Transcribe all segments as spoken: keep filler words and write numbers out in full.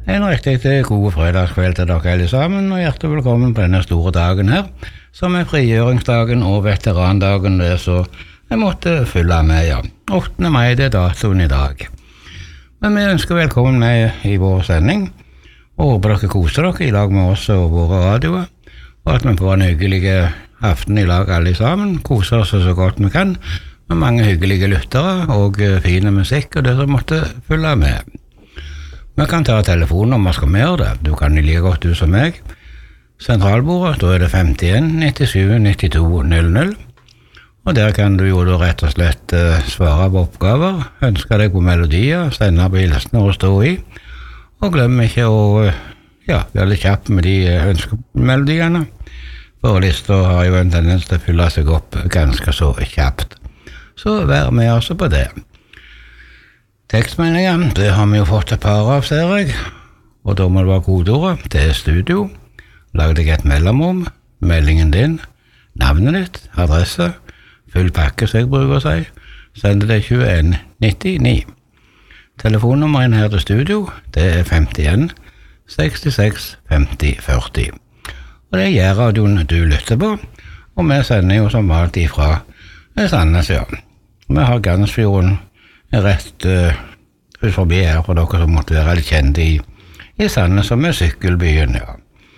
En riktig god fredagskveld til dere alle sammen, og hjertelig velkommen på denne store dagen her, som er frigjøringsdagen og veterandagen, det så jeg måtte fylle med, ja. åttende mai, det er datoen i dag. Men vi ønsker velkommen med i vår sending, og håper dere koser dere i lag med oss og våre radioer, og at vi får en hyggelig aften i lag alle sammen, koser oss så godt vi kan, med mange hyggelige lyttere og fine musikk, og det som måtte fylle med. Vi kan ta telefonen om vi skal med det. Du kan like godt du som meg. Sentralbordet, da er det femtien nittisju nittito null null. Og der kan du jo da rett og slett uh, svare på oppgaver, ønske deg på melodier, sende på hilsener og stå i. Og glem ikke å uh, ja, være litt kjapp med de uh, ønskemelodiene. For lista har jo en tendens til å fylle seg opp ganske så kjapt. Så vær med oss på det. Tekstmeldinger, det har vi jo fått et par av, ser jeg. Og da må det være kodeordet. Det er studio. Lag deg et mellomrom, meldingen din, navnet ditt, adresse, full pakke, så jeg bruker å si. Send det tjueen nittini. Telefonnummeren her til studio, det er femtien sekstiseks femti førti. Og det er Jærradioen du lytter på, og vi sender jo som valgt ifra Sandnes, ja. Vi har Gansfjorden rett uh, ut forbi her for dere som måtte være litt kjente i, i Sandnes som er sykkelbyen, ja.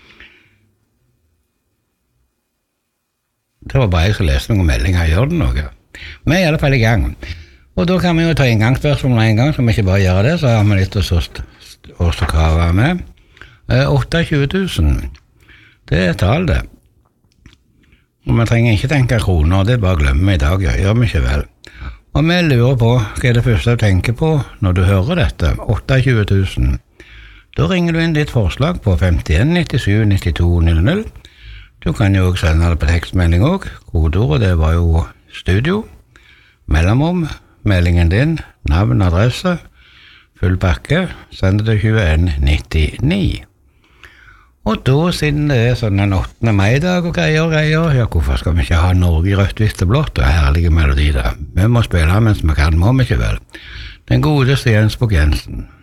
Det var bare jeg som leste noen meldinger, gjør det noe? Vi er i alle fall i gang. Og da kan vi jo ta inngangsspørsmål en gang, så vi ikke bare gjør det, så har vi litt å krave med. Uh, tjueåtte tusen, det er tall det. Og vi trenger ikke tenke kroner, det er bare å glemme i dag, ja, gjør vi ikke vel. Og vi lurer på hva er det første du tenker på når du hører dette, tjueåtte tusen. Da ringer du inn ditt forslag på femtien nittisju nittito null null. Du kan jo også sende det på tekstmelding også. Kodeordet det var jo studio, mellomrom, meldingen din, navn, adresse, full pakke, send det til tjueen nittini. Og da, siden det er sånn en åttende mai-dag og greier og greier, ja, hvorfor skal vi ikke ha Norge i rødt, hvitt og blått og herlige melodier? Vi må spille mens vi kan, må vi ikke vel? Den godeste Jens Bukk Jensen.